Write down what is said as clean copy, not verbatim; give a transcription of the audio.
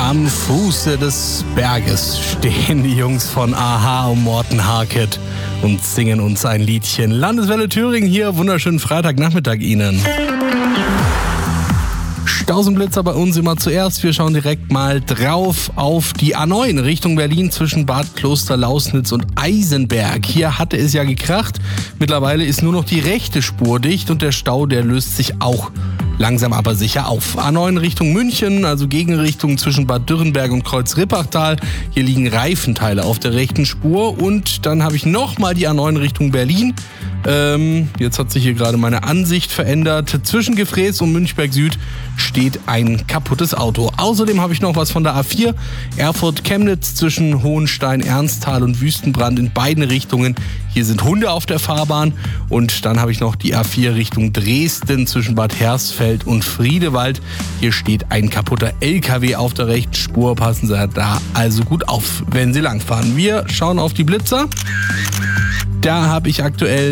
Am Fuße des Berges stehen die Jungs von a-ha und Morten Harket und singen uns ein Liedchen. Landeswelle Thüringen hier, wunderschönen Freitagnachmittag Ihnen. Staus und Blitzer bei uns immer zuerst. Wir schauen direkt mal drauf auf die A9 Richtung Berlin zwischen Bad Klosterlausnitz und Eisenberg. Hier hatte es ja gekracht. Mittlerweile ist nur noch die rechte Spur dicht und der Stau, der löst sich auch langsam aber sicher auf. A9 Richtung München, also Gegenrichtung zwischen Bad Dürrenberg und Kreuz-Rippachtal. Hier liegen Reifenteile auf der rechten Spur. Und dann habe ich nochmal die A9 Richtung Berlin. Jetzt hat sich hier gerade meine Ansicht verändert. Zwischen Gefräß und Münchberg Süd steht ein kaputtes Auto. Außerdem habe ich noch was von der A4. Erfurt-Chemnitz zwischen Hohenstein, Ernsthal und Wüstenbrand in beiden Richtungen. Hier sind Hunde auf der Fahrbahn. Und dann habe ich noch die A4 Richtung Dresden zwischen Bad Hersfeld und Friedewald. Hier steht ein kaputter LKW auf der rechten Spur. Passen Sie da also gut auf, wenn Sie langfahren. Wir schauen auf die Blitzer. Da habe ich aktuell